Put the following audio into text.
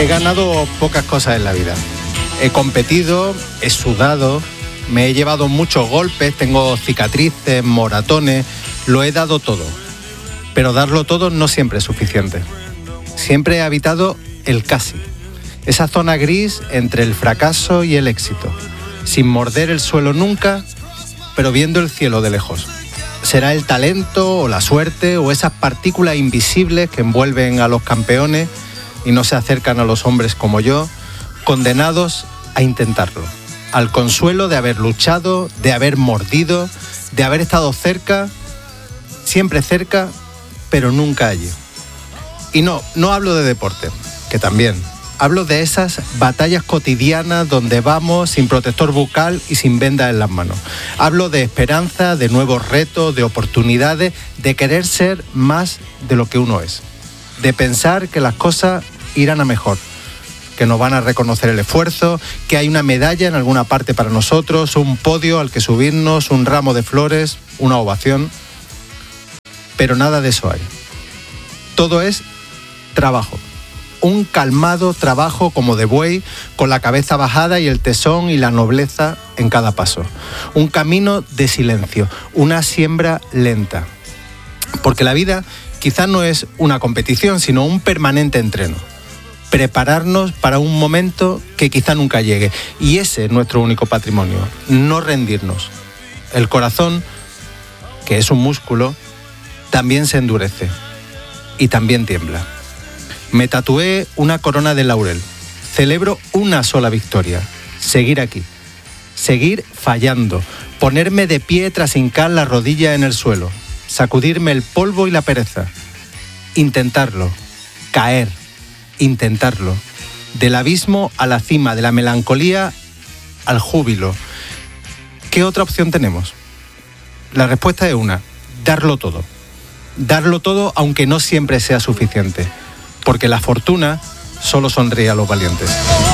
He ganado pocas cosas en la vida. He competido, he sudado, me he llevado muchos golpes, tengo cicatrices, moratones, lo he dado todo. Pero darlo todo no siempre es suficiente. Siempre he habitado el casi, esa zona gris entre el fracaso y el éxito, sin morder el suelo nunca, pero viendo el cielo de lejos. Será el talento o la suerte o esas partículas invisibles que envuelven a los campeones y no se acercan a los hombres como yo, condenados a intentarlo, al consuelo de haber luchado, de haber mordido, de haber estado cerca, siempre cerca, pero nunca allí. Y no hablo de deporte, que también. Hablo de esas batallas cotidianas donde vamos sin protector bucal y sin vendas en las manos. Hablo de esperanza, de nuevos retos, de oportunidades, de querer ser más de lo que uno es. De pensar que las cosas irán a mejor, que nos van a reconocer el esfuerzo, que hay una medalla en alguna parte para nosotros, un podio al que subirnos, un ramo de flores, una ovación. Pero nada de eso hay. Todo es trabajo. Un calmado trabajo como de buey, con la cabeza bajada y el tesón y la nobleza en cada paso. Un camino de silencio, una siembra lenta. Porque la vida quizás no es una competición, sino un permanente entreno. Prepararnos para un momento que quizá nunca llegue. Y ese es nuestro único patrimonio, no rendirnos. El corazón, que es un músculo, también se endurece y también tiembla. Me tatué una corona de laurel. Celebro una sola victoria. Seguir aquí. Seguir fallando. Ponerme de pie tras hincar la rodilla en el suelo. Sacudirme el polvo y la pereza. Intentarlo. Caer. Intentarlo. Del abismo a la cima, de la melancolía al júbilo. ¿Qué otra opción tenemos? La respuesta es una. Darlo todo. Darlo todo aunque no siempre sea suficiente. Porque la fortuna solo sonríe a los valientes.